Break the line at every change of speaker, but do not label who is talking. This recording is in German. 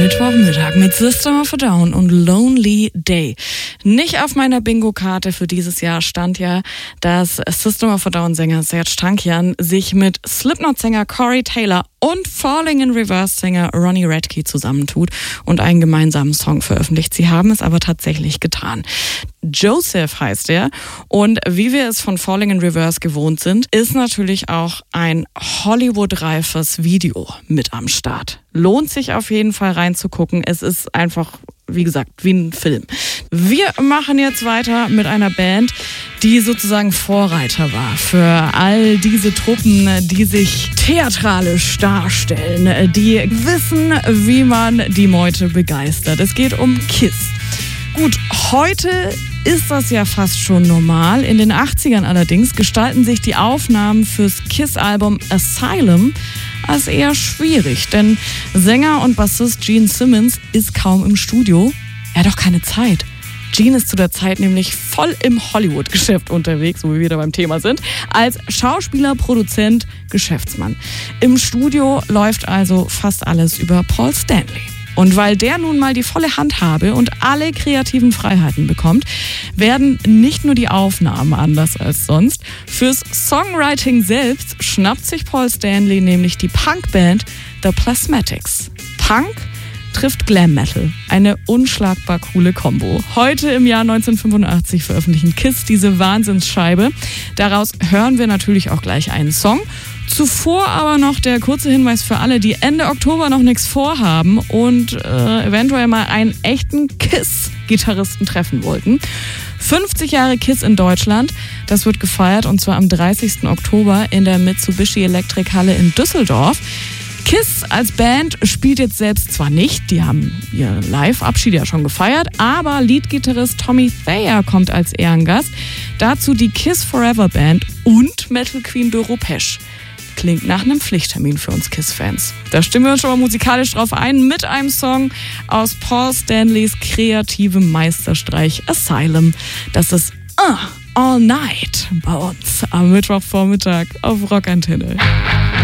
Mittwochmittag mit System of a Down und Lonely Day. Nicht auf meiner Bingo-Karte für dieses Jahr stand ja, dass System of a Down-Sänger Serj Tankian sich mit Slipknot-Sänger Corey Taylor und Falling in Reverse-Sänger Ronnie Radke zusammentut und einen gemeinsamen Song veröffentlicht. Sie haben es aber tatsächlich getan. Joseph heißt er und wie wir es von Falling in Reverse gewohnt sind, ist natürlich auch ein Hollywood-reifes Video mit am Start. Lohnt sich auf jeden Fall reinzugucken. Es ist einfach, wie gesagt, wie ein Film. Wir machen jetzt weiter mit einer Band, die sozusagen Vorreiter war für all diese Truppen, die sich theatralisch darstellen, die wissen, wie man die Meute begeistert. Es geht um Kiss. Gut, heute ist das ja fast schon normal. In den 80ern allerdings gestalten sich die Aufnahmen fürs Kiss-Album Asylum als eher schwierig, denn Sänger und Bassist Gene Simmons ist kaum im Studio. Er hat auch keine Zeit. Gene ist zu der Zeit nämlich voll im Hollywood-Geschäft unterwegs, wo wir wieder beim Thema sind, als Schauspieler, Produzent, Geschäftsmann. Im Studio läuft also fast alles über Paul Stanley. Und weil der nun mal die volle Hand habe und alle kreativen Freiheiten bekommt, werden nicht nur die Aufnahmen anders als sonst. Fürs Songwriting selbst schnappt sich Paul Stanley nämlich die Punkband The Plasmatics. Punk trifft Glam Metal. Eine unschlagbar coole Kombo. Heute im Jahr 1985 veröffentlichen Kiss diese Wahnsinnsscheibe. Daraus hören wir natürlich auch gleich einen Song. Zuvor aber noch der kurze Hinweis für alle, die Ende Oktober noch nichts vorhaben und eventuell mal einen echten Kiss-Gitarristen treffen wollten. 50 Jahre Kiss in Deutschland, das wird gefeiert und zwar am 30. Oktober in der Mitsubishi Electric Halle in Düsseldorf. Kiss als Band spielt jetzt selbst zwar nicht, die haben ihr Live-Abschied ja schon gefeiert, aber Leadgitarrist Tommy Thayer kommt als Ehrengast. Dazu die Kiss Forever Band und Metal Queen Doro Pesch. Klingt nach einem Pflichttermin für uns Kiss-Fans. Da stimmen wir uns schon mal musikalisch drauf ein mit einem Song aus Paul Stanleys kreativem Meisterstreich Asylum. Das ist All Night bei uns am Mittwochvormittag auf Rockantenne.